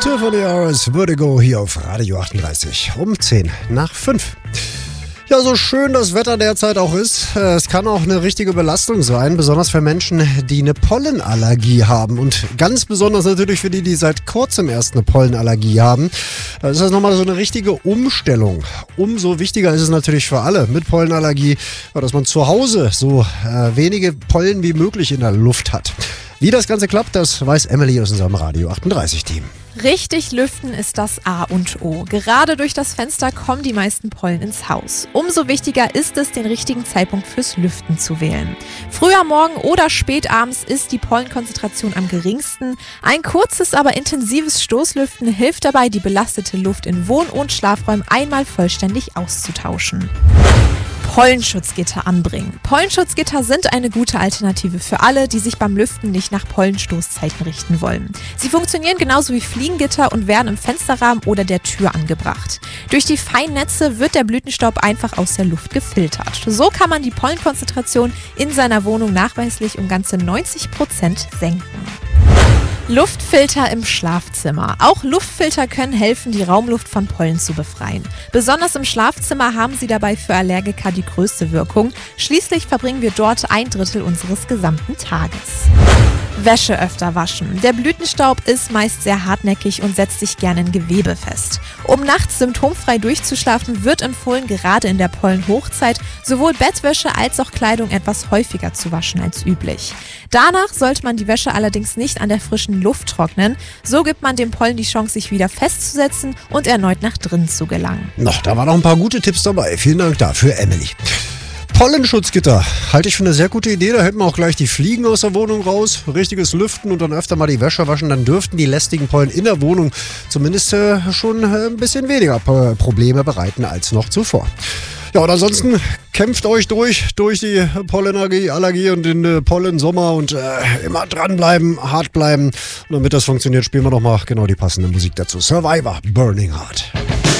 Tiffany Harris, Vertigo hier auf Radio 38 um 10 nach 5. Ja, so schön das Wetter derzeit auch ist, es kann auch eine richtige Belastung sein, besonders für Menschen, die eine Pollenallergie haben und ganz besonders natürlich für die, die seit kurzem erst eine Pollenallergie haben. Da ist das nochmal so eine richtige Umstellung. Umso wichtiger ist es natürlich für alle mit Pollenallergie, dass man zu Hause so wenige Pollen wie möglich in der Luft hat. Wie das Ganze klappt, das weiß Emily aus unserem Radio 38 Team. Richtig lüften ist das A und O. Gerade durch das Fenster kommen die meisten Pollen ins Haus. Umso wichtiger ist es, den richtigen Zeitpunkt fürs Lüften zu wählen. Früh am Morgen oder spät abends ist die Pollenkonzentration am geringsten. Ein kurzes, aber intensives Stoßlüften hilft dabei, die belastete Luft in Wohn- und Schlafräumen einmal vollständig auszutauschen. Pollenschutzgitter anbringen. Pollenschutzgitter sind eine gute Alternative für alle, die sich beim Lüften nicht nach Pollenstoßzeiten richten wollen. Sie funktionieren genauso wie Fliegengitter und werden im Fensterrahmen oder der Tür angebracht. Durch die feinen Netze wird der Blütenstaub einfach aus der Luft gefiltert. So kann man die Pollenkonzentration in seiner Wohnung nachweislich um ganze 90% senken. Luftfilter im Schlafzimmer. Auch Luftfilter können helfen, die Raumluft von Pollen zu befreien. Besonders im Schlafzimmer haben sie dabei für Allergiker die größte Wirkung. Schließlich verbringen wir dort 1/3 unseres gesamten Tages. Wäsche öfter waschen. Der Blütenstaub ist meist sehr hartnäckig und setzt sich gerne in Gewebe fest. Um nachts symptomfrei durchzuschlafen, wird empfohlen, gerade in der Pollenhochzeit sowohl Bettwäsche als auch Kleidung etwas häufiger zu waschen als üblich. Danach sollte man die Wäsche allerdings nicht an der frischen Luft trocknen. So gibt man dem Pollen die Chance, sich wieder festzusetzen und erneut nach drinnen zu gelangen. Da waren noch ein paar gute Tipps dabei. Vielen Dank dafür, Emily. Pollenschutzgitter halte ich für eine sehr gute Idee. Da hält man auch gleich die Fliegen aus der Wohnung raus. Richtiges Lüften und dann öfter mal die Wäsche waschen. Dann dürften die lästigen Pollen in der Wohnung zumindest schon ein bisschen weniger Probleme bereiten als noch zuvor. Ja, und ansonsten kämpft euch durch die Pollenallergie und den Pollensommer und immer dranbleiben, hart bleiben. Und damit das funktioniert, spielen wir doch mal genau die passende Musik dazu. Survivor, Burning Heart.